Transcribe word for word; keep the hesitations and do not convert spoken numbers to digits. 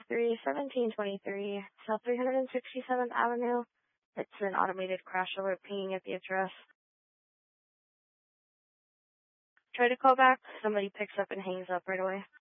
three seventeen twenty-three, South three hundred sixty-seventh Avenue. It's an automated crash alert pinging at the address. Try to call back. Somebody picks up and hangs up right away.